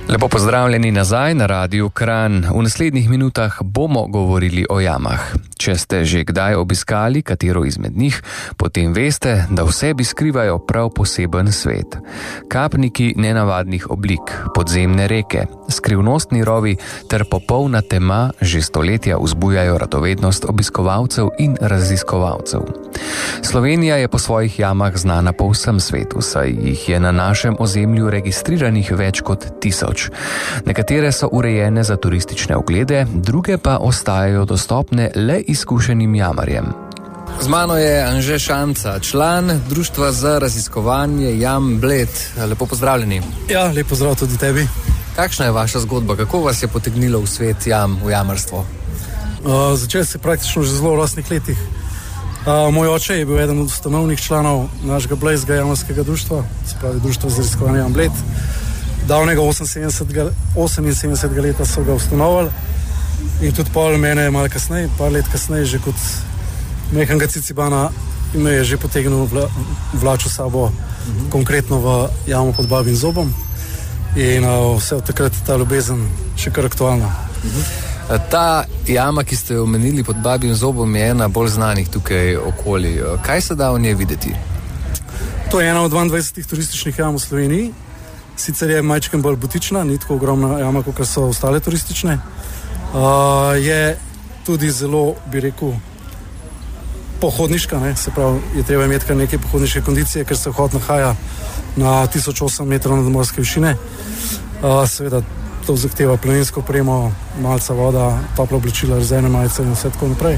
Lepo pozdravljeni nazaj na Radiu Kranj. V naslednjih minutah bomo govorili o jamah. Če ste že kdaj obiskali katero izmed njih, potem veste, da v sebi skrivajo prav poseben svet. Kapniki nenavadnih oblik, podzemne reke, skrivnostni rovi ter popolna tema že stoletja vzbujajo radovednost obiskovalcev in raziskovalcev. Slovenija je po svojih jamah znana po vsem svetu, saj jih je na našem ozemlju registriranih več kot 1000. Nekatere so urejene za turistične oglede, druge pa ostajajo dostopne le izkušenim jamarjem. Z mano je Anže Šanca, član Društva za raziskovanje jam Bled. Lepo pozdravljeni. Ja, lep pozdrav tudi tebi. Kakšna je vaša zgodba? Kako vas je potegnilo v svet jam, v jamarstvo? Začel se praktično že zelo v rosnih letih. Moj oče je bil eden od ustanovnih članov našega blejskega jamarskega društva, se pravi Društva za raziskovanje jam Bled. Davnega 78. leta so ga ustanovali in tudi pol mene malo kasneje, par let kasneje, že kot mehanga cicibana me je že potegnil vlačo sabo, konkretno v jamo pod Babjim zobom in vse od takrat je ta ljubezen še kar aktualna. Ta jama, ki ste jo omenili pod Babjim zobom, je ena bolj znanih tukaj okoli. Kaj se da v njej videti? To je ena od 22 turističnih jam v Sloveniji. Sicer je majčken bolj butična, ni tako ogromna jama, kot so ostale turistične. Je tudi zelo, bi rekel, pohodniška, ne? Se pravi, je treba imeti kar neke pohodniške kondicije, ker se vhod nahaja na 1008 metrov nadmorske višine. Seveda to zahteva planinsko opremo, malca voda, topla oblačila, rezervne majice in vse tako naprej.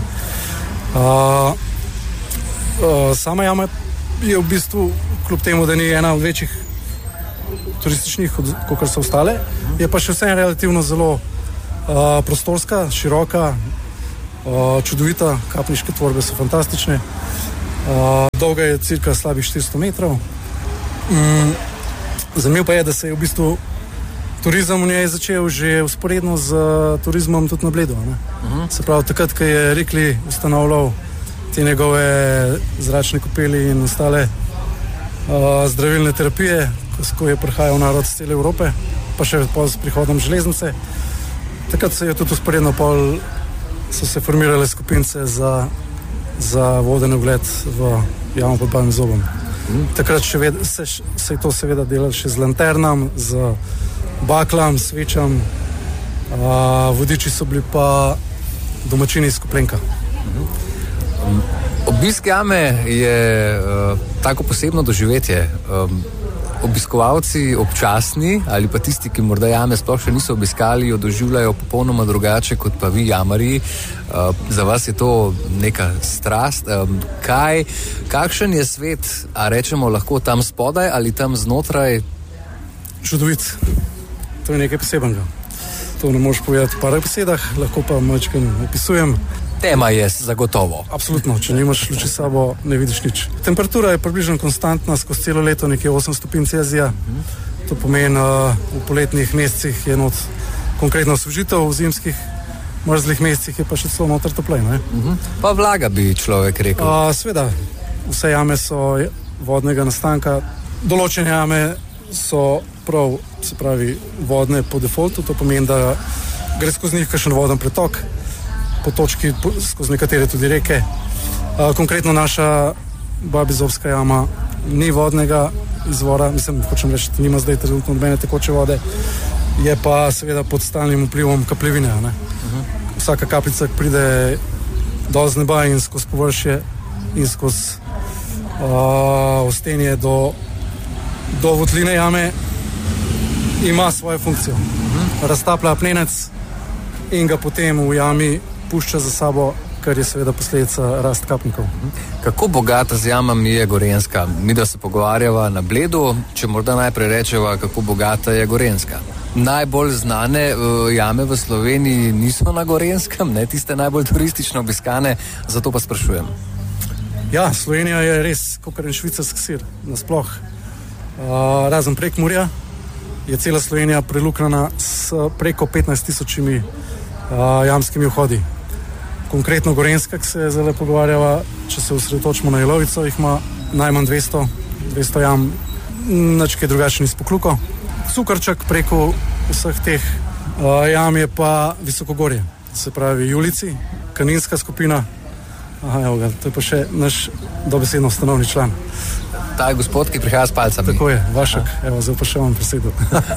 Sama jama je v bistvu, kljub temu, da ni ena od večjih turističnih, kot so ostale, je pa še vse relativno zelo prostorska, široka, čudovita, kapniške tvorbe so fantastične. Dolga je cirka slabih 400 metrov. Zanimivo pa je, da se je v bistvu turizem v njej začel že vzporedno z turizmom tudi na Bledu. Se pravi, takrat, ko je Rikli ustanovljal te njegove zračne kopeli in ostale zdravilne terapije, ko je prihajal narod z cele Evrope, pa še s prihodom železnice. Takrat se je tudi usporedno so se formirale skupince za voden ogled v jamo pod Babjim zobom. Takrat se je to seveda delalo še z lanternam, z baklam, svečam, vodiči so bili pa domačini iz Koplenka. Obisk jame je tako posebno doživetje. Obiskovalci občasni ali pa tisti, ki morda jame sploh še niso obiskali, jo doživljajo popolnoma drugače kot pa vi jamarji. Za vas je to neka strast. Kakšen je svet, a rečemo lahko tam spodaj ali tam znotraj? Čudovit. To je nekaj posebenega. To ne moreš povedati v parah besedah, lahko pa malčkeno opisujem. Tema je zagotovo. Absolutno, če nimaš luči s sabo, ne vidiš nič. Temperatura je približno konstantna skozi celo leto, nekje 8 stopinj Celzija. To pomeni, v poletnih mesecih je not konkretno osvežitev, v zimskih mrzlih mesecih je pa še celo noter toplej. Pa vlaga bi človek rekel. Sveda, vse jame so vodnega nastanka. Določene jame so prav, se pravi, vodne po defaultu, to pomeni, da gre skozi njih kakšen voden pretok, potočki skozi nekatere tudi reke. Konkretno naša Babjizobska jama ni vodnega izvora, hočem reči, nima zdaj trenutno nobene tekoče vode, je pa seveda pod stalnim vplivom kapljevine. Vsaka kapljica pride dol z neba in skozi površje in skozi ostenje do votline jame ima svojo funkcijo. Raztaplja apnenec in ga potem v jami pušča za sabo, kar je seveda posledica rast kapnikov. Kako bogata z jamami je Gorenjska? Mi, da se pogovarjava na Bledu, če morda najprej rečeva, kako bogata je Gorenjska. Najbolj znane jame v Sloveniji niso na Gorenjskem, ne tiste najbolj turistično obiskane, zato pa sprašujem. Ja, Slovenija je res kakor en švicarski sir, nasploh. Razen Prekmurja je cela Slovenija preluknjena s preko 15 000 jamskimi vhodi. Konkretno Gorenjska, ki se zdaj pogovarjava, če se osredotočimo na Jelovico, jih ima najmanj 200 jam, nič kaj drugačen iz Pokluko. Cukrček preko vseh teh jam je pa Visokogorje, se pravi Julici, Kaninska skupina. Aha, evo ga, to je pa še naš dobesedno ustanovni član. Ta je gospod, ki prihaja s palcami. Tako je, Vašek, evo, zdaj pa še vam presedel.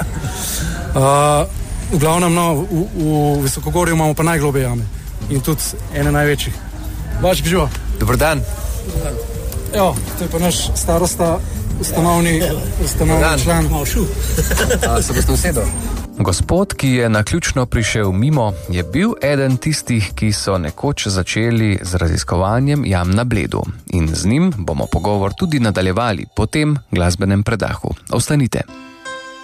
V glavnem, no, v Visokogorju imamo pa najgloblje jame in tudi ene največjih. Vašek, živo. Dobar dan. Evo, to je pa naš starosta, ustanovni član. Se boste usedel? Gospod, ki je naključno prišel mimo, je bil eden tistih, ki so nekoč začeli z raziskovanjem jam na Bledu. In z njim bomo pogovor tudi nadaljevali po tem glasbenem predahu. Ostanite.